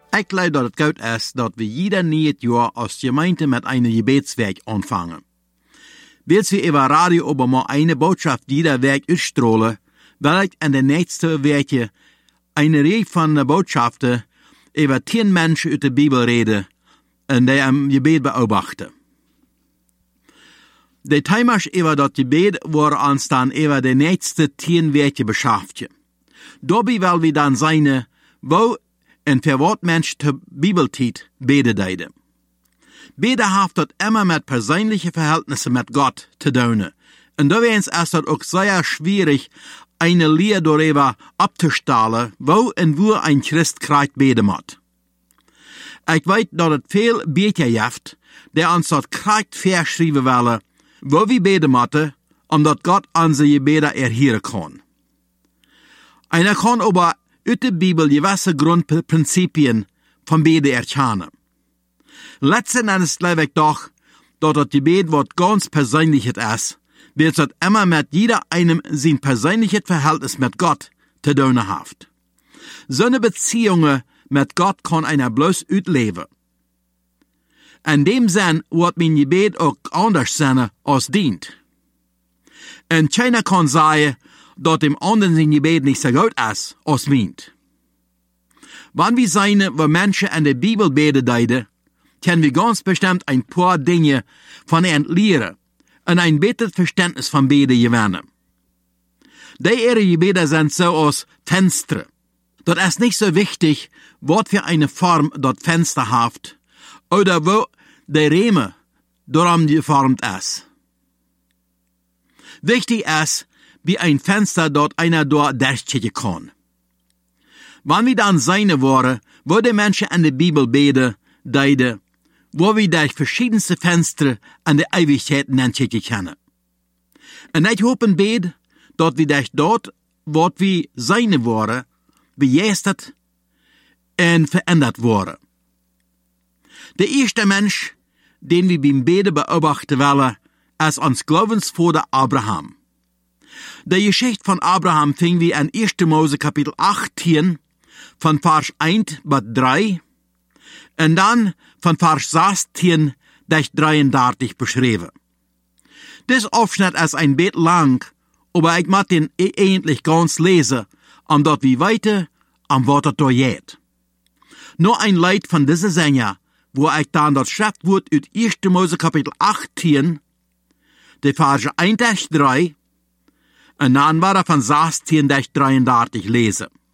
Ich glaube, dass es gut ist, dass wir jeder neues Jahr als Gemeinde mit einem Gebetswerk anfangen. Willst wir über Radio aber mal eine Botschaft jeder Werk ausstrahlen, will ich in den nächsten Werken eine Reihe von Botschaften über 10 Menschen aus der Bibel reden und die am Gebet beobachten. Die Themers über das Gebet waren uns dann über die nächsten 10 Werke beschäftigt. Dabei will wir dann seine, wo und für wat Mensch zur Bibeltiet beten deiden. Beten hat das immer mit persönlichen Verhältnissen mit Gott zu tun. Und da ist es auch sehr schwierig, eine Lehre darüber abzustellen, wo und wo ein Christ kriegt beten muss. Ich weiß, dass es viel Beter gibt, die uns das kriegt verschrieben wollen, wo wir beten müssen, damit Gott unsere Gebete erhören kann. Einer kann aber aus der Bibel gewisse Grundprinzipien vom Beten erkennen. Letzten Endes glaube ich doch, dass das Gebet was ganz Persönliches ist, weil es immer mit jeder einem sein persönliches Verhältnis mit Gott zu tun hat. So eine Beziehung mit Gott kann einer bloß ausleben. In dem Sinn wird mein Gebet auch anders sein als dient. Und keiner kann sagen, dass dem anderen sein Gebet nicht so gut ist als meint. Wenn wir sehen, wo Menschen in der Bibel beten deiden, können wir ganz bestimmt ein paar Dinge von ihnen lernen und ein besseres Verständnis von Beten gewinnen. Die ihre Gebete sind so als Fenster. Das ist nicht so wichtig, was für eine Form das Fenster hat oder wo der Riemen darum geformt ist. Wichtig ist, wie ein Fenster dort einer durchschicken kann. Wenn wir dann sehen wollen, wo die Menschen in der Bibel beten, deiden, wo wir durch verschiedenste Fenster an der Ewigkeit hinschicken können. Und ich hoffe bete, dass wir durch dort, was wir sehen wollen, begeistert und verändert worden. Der erste Mensch, den wir beim Beten beobachten wollen, ist uns Glaubensvater Abraham. Die Geschichte von Abraham fing wir in 1. Mose Kapitel 18 von Vers 1 bis 3 und dann von Vers 16 bis 33 beschrieben. Das Aufschnitt ist ein bisschen lang, aber ich mag den eigentlich ganz lesen, omdat wir weiter am Wort durchgeht. Nur ein Lied von dieser Sänger, wo ich dann das Schriftwort aus 1. Mose Kapitel 18, die Verse 1 bis 3, und dann war er von 16 bis 33 lesen.